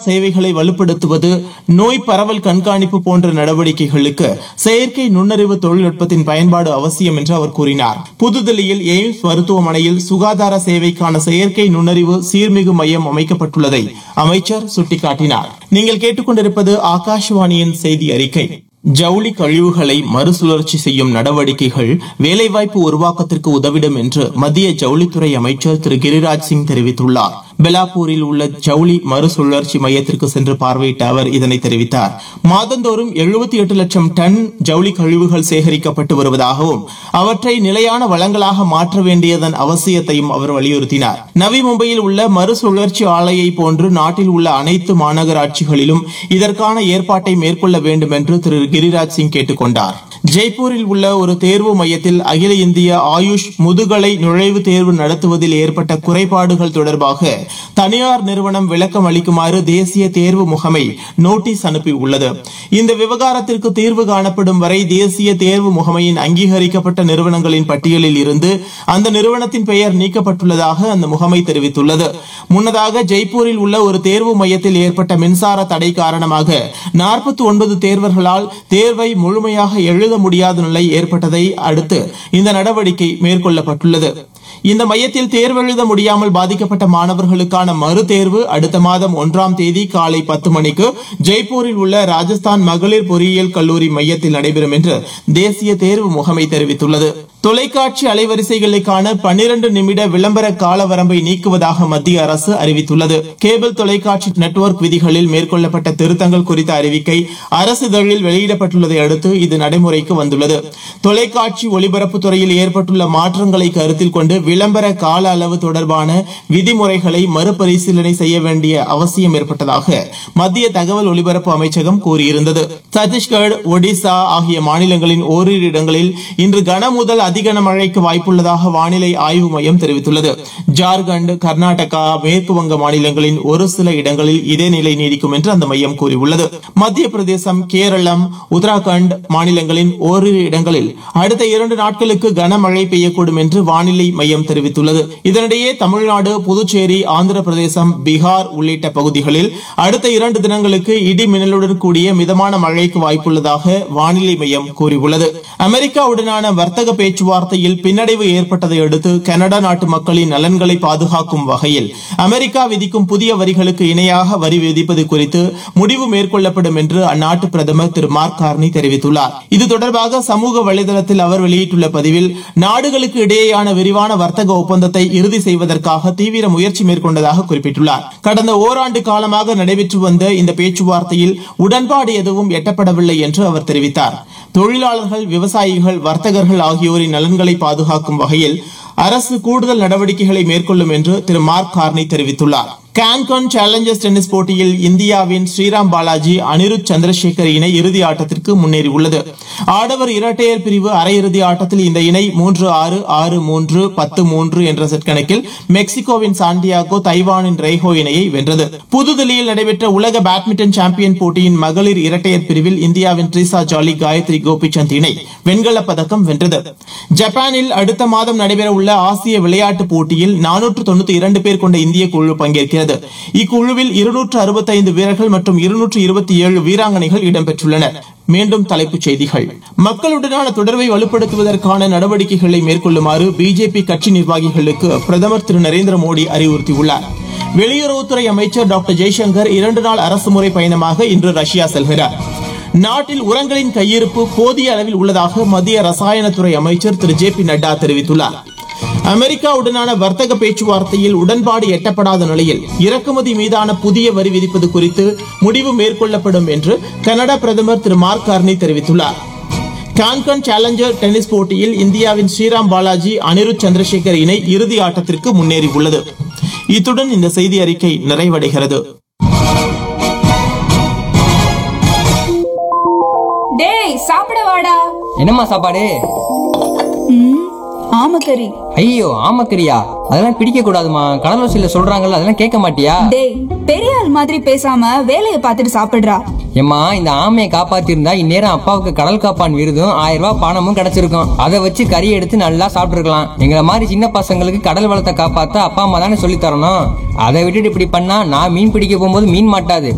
சேவைகளை வலுப்படுத்துவது, நோய் பரவல் கண்காணிப்பு போன்ற நடவடிக்கைகளுக்கு செயற்கை நுண்ணறிவு தொழில்நுட்பத்தின் பயன்பாடு அவசியம் என்று அவர் கூறினார். புதுதில்லியில் எய்ம்ஸ் மருத்துவமனையில் சுகாதார சேவைக்கான செயற்கை நுண்ணறிவு சீர்மிகு மையம் அமைக்கப்பட்டுள்ளதை அமைச்சர் சுட்டிக்காட்டினார். நீங்கள் கேட்டுக்கொண்டிருப்பது ஆகாஷவாணியின் செய்தி அறிக்கை. ஜவுளி கழிவுகளை மறுசுழற்சி செய்யும் நடவடிக்கைகள் வேலைவாய்ப்பு உருவாக்கத்திற்கு உதவிடும் என்று மத்திய ஜவுளித்துறை அமைச்சர் திரு கிரிராஜ் சிங் தெரிவித்துள்ளார். பெலாப்பூரில் உள்ள ஜவுளி மறுசுழற்சி மையத்திற்கு சென்று பார்வையிட்ட அவர் இதனை தெரிவித்தார். மாதந்தோறும் 78 லட்சம் டன் ஜவுளி கழிவுகள் சேகரிக்கப்பட்டு வருவதாகவும் அவற்றை நிலையான வளங்களாக மாற்ற வேண்டியதன் அவசியத்தையும் அவர் வலியுறுத்தினார். நவி மும்பையில் உள்ள மறுசுழற்சி ஆலையை போன்று நாட்டில் உள்ள அனைத்து மாநகராட்சிகளிலும் இதற்கான ஏற்பாட்டை மேற்கொள்ள வேண்டும் என்று திரு கிரிராஜ் சிங் கேட்டுக் கொண்டார். ஜெய்ப்பூரில் உள்ள ஒரு தேர்வு மையத்தில் அகில இந்திய ஆயுஷ் முதுகலை நுழைவுத் தேர்வு நடத்துவதில் ஏற்பட்ட குறைபாடுகள் தொடர்பாக தனியார் நிறுவனம் விளக்கம் அளிக்குமாறு தேசிய தேர்வு முகமை நோட்டீஸ் அனுப்பியுள்ளது. இந்த விவகாரத்திற்கு தீர்வு காணப்படும் வரை தேசிய தேர்வு முகமையின் அங்கீகரிக்கப்பட்ட நிறுவனங்களின் பட்டியலில் இருந்து அந்த நிறுவனத்தின் பெயர் நீக்கப்பட்டுள்ளதாக அந்த முகமை தெரிவித்துள்ளது. முன்னதாக ஜெய்ப்பூரில் உள்ள ஒரு தேர்வு மையத்தில் ஏற்பட்ட மின்சார தடை காரணமாக 49 தேர்வர்களால் தேர்வை முழுமையாக எழுத முடியாத நிலை ஏற்பட்டதை அடுத்து இந்த நடவடிக்கை மேற்கொள்ளப்பட்டுள்ளது. இந்த மையத்தில் தேர்வு எழுத முடியாமல் பாதிக்கப்பட்ட மாணவர்களுக்கான மறு தேர்வு அடுத்த மாதம் 1ஆம் தேதி காலை 10 மணிக்கு ஜெய்ப்பூரில் உள்ள ராஜஸ்தான் மகளிர் பொறியியல் கல்லூரி மையத்தில் நடைபெறும் என்று தேசிய தேர்வு முகமை தெரிவித்துள்ளது. தொலைக்காட்சி அலைவரிசைகளுக்கான 12 நிமிட விளம்பர கால வரம்பை நீக்குவதாக மத்திய அரசு அறிவித்துள்ளது. கேபிள் தொலைக்காட்சி நெட்வொர்க் விதிகளில் மேற்கொள்ளப்பட்ட திருத்தங்கள் குறித்த அறிவிக்கை அரசிதழில் வெளியிடப்பட்டுள்ளதை அடுத்து இது நடைமுறைக்கு வந்துள்ளது. தொலைக்காட்சி ஒலிபரப்பு துறையில் ஏற்பட்டுள்ள மாற்றங்களை கருத்தில் கொண்டு விளம்பர கால அளவு தொடர்பான விதிமுறைகளை மறுபரிசீலனை செய்ய வேண்டிய அவசியம் ஏற்பட்டதாக மத்திய தகவல் ஒலிபரப்பு அமைச்சகம் கூறியிருந்தது. சத்தீஸ்கர், ஒடிசா ஆகிய மாநிலங்களின் ஓரிரு இடங்களில் இன்று கன முதல் அதிக மழைக்கு வாய்ப்புள்ளதாக வானிலை ஆய்வு மையம் தெரிவித்துள்ளது. ஜார்க்கண்ட், கர்நாடகா, மேற்கு வங்க மாநிலங்களின் ஒரு சில இடங்களில் இதே நிலை நீடிக்கும் என்று அந்த மையம் கூறியுள்ளது. மத்திய பிரதேசம், கேரளம், உத்தராகண்ட் மாநிலங்களின் ஓரிரு இடங்களில் அடுத்த 2 நாட்களுக்கு கனமழை பெய்யக்கூடும் என்று வானிலை மையம் தெரிவித்துள்ளது. இதனிடையே தமிழ்நாடு, புதுச்சேரி, ஆந்திர பிரதேசம், பீகார் உள்ளிட்ட பகுதிகளில் அடுத்த 2 தினங்களுக்கு இடி மின்னலுடன் கூடிய மிதமான மழைக்கு வாய்ப்புள்ளதாக வானிலை மையம் கூறியுள்ளது. அமெரிக்காவுடனான வர்த்தக பேச்சுவார்த்தையில் பின்னடைவு ஏற்பட்டதை அடுத்து கனடா நாட்டு மக்களின் நலன்களை பாதுகாக்கும் வகையில் அமெரிக்கா விதிக்கும் புதிய வரிகளுக்கு இணையாக வரி விதிப்பது குறித்து முடிவு மேற்கொள்ளப்படும் என்று அந்நாட்டு பிரதமர் திரு மார்க் கார்னி தெரிவித்துள்ளார். இது தொடர்பாக சமூக வலைதளத்தில் அவர் வெளியிட்டுள்ள பதிவில் நாடுகளுக்கு இடையேயான விரிவான வர்த்தக ஒப்பந்தத்தை இறுதி செய்வதற்காக தீவிர முயற்சி மேற்கொண்டதாக குறிப்பிட்டுள்ளார். கடந்த ஓராண்டு காலமாக நடைபெற்று வந்த இந்த பேச்சுவார்த்தையில் உடன்பாடு எதுவும் எட்டப்படவில்லை என்று அவர் தெரிவித்தார். தொழிலாளர்கள், விவசாயிகள், வர்த்தகர்கள் ஆகியோரின் நலன்களை பாதுகாக்கும் வகையில் அரசு கூடுதல் நடவடிக்கைகளை மேற்கொள்ளும் என்று திரு மார்க் கார்னி தெரிவித்துள்ளார். கான்கான் சேலஞ்சர்ஸ் டென்னிஸ் போட்டியில் இந்தியாவின் ஸ்ரீராம் பாலாஜி, அனிருத் சந்திரசேகர் இணை இறுதி ஆட்டத்திற்கு முன்னேறியுள்ளது. ஆடவர் இரட்டையர் பிரிவு அரையிறுதி ஆட்டத்தில் இந்த இணை 3-6, 6-3, 10-3 என்ற செட் கணக்கில் மெக்சிகோவின் சாண்டியாகோ, தைவானின் ரெய்ஹோ இணையை வென்றது. புதுதில்லியில் நடைபெற்ற உலக பேட்மிண்டன் சாம்பியன் போட்டியின் மகளிர் இரட்டையர் பிரிவில் இந்தியாவின் ட்ரிசா ஜாலி, காயத்ரி கோபிசந்த் இணை வெண்கலப் பதக்கம் வென்றது. ஜப்பானில் அடுத்த மாதம் நடைபெற உள்ள ஆசிய விளையாட்டுப் போட்டியில் 492 பேர் கொண்ட இந்திய குழு பங்கேற்கிறது. இக்குழுவில் 265 வீரர்கள் மற்றும் 227 வீராங்கனைகள் இடம்பெற்றுள்ளனர். மீண்டும் தலைப்புச் செய்திகள். மக்களுடனான தொடர்பை வலுப்படுத்துவதற்கான நடவடிக்கைகளை மேற்கொள்ளுமாறு பிஜேபி கட்சி நிர்வாகிகளுக்கு பிரதமர் திரு நரேந்திர மோடி அறிவுறுத்தியுள்ளார். வெளியுறவுத்துறை அமைச்சர் டாக்டர் ஜெய்சங்கர் 2 நாள் அரசுமுறை பயணமாக இன்று ரஷ்யா செல்கிறார். நாட்டில் உரங்களின் கையிருப்பு போதிய அளவில் உள்ளதாக மத்திய ரசாயனத்துறை அமைச்சர் திரு ஜே பி நட்டா தெரிவித்துள்ளார். அமெரிக்காவுடனான வர்த்தக பேச்சுவார்த்தையில் உடன்பாடு எட்டப்படாத நிலையில் இறக்குமதி மீதான புதிய வரி விதிப்பது குறித்து முடிவு மேற்கொள்ளப்படும் என்று கனடா பிரதமர் திரு மார்க் கார்னி தெரிவித்துள்ளார். கான்கான் சேலஞ்சர் டென்னிஸ் போட்டியில் இந்தியாவின் ஸ்ரீராம் பாலாஜி, அனிருத் சந்திரசேகர் இணை இறுதி ஆட்டத்திற்கு முன்னேறியுள்ளது. இத்துடன் இந்த செய்தி அறிக்கை நிறைவடைகிறது. டேய், சாப்பிட வாடா. என்னம்மா சாப்பாடு? ஆமக்கறி. ஐயோ, ஆமக்கறியா? அதெல்லாம் பிடிக்க கூடாதுமா. கடலோசியில சொல்றாங்கல்ல, அதெல்லாம் கேட்க மாட்டியா? டேய், பெரிய ஆள் மாதிரி பேசாம வேலையை பார்த்துட்டு சாப்பிடுறா. ஏம்மா, இந்த ஆமையை காப்பாத்திருந்தா இந்நேரம் அப்பாவுக்கு கடல் காப்பான் விருதும் 1000 ரூபாய் பணமும் கிடைச்சிருக்கும். அதை வச்சு கறி எடுத்து நல்லா சாப்பிட்டுருக்கலாம். எங்களை மாதிரி சின்ன பசங்களுக்கு கடல் வளத்தை காப்பாத்த அப்பா அம்மா தானே சொல்லி தரணும். அதை விட்டுட்டு இப்படி பண்ணா நான் மீன் பிடிக்க போகும்போது மீன் மாட்டாது.